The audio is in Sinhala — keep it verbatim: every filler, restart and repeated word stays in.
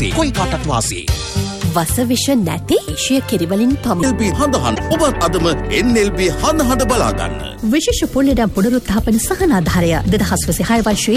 ඇත්තේ කොයි කාටත් වාසි. වසවිෂ නැති ඒෂිය කිරිවලින් පමණයි. එල් බී හඳහන් ඔබ අදම එන් එල් බී හඳහන් බලා ගන්න. විශේෂ පොල්ලෙඩම් පුනරුත්ථාපන සහනාධාරය දෙදහස් විසිහය වර්ෂයේ